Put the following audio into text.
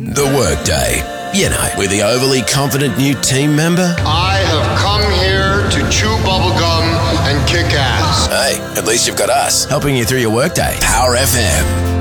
The workday. You know, with the overly confident new team member. I have come here to chew bubblegum and kick ass. Hey, at least you've got us helping you through your workday. Power FM.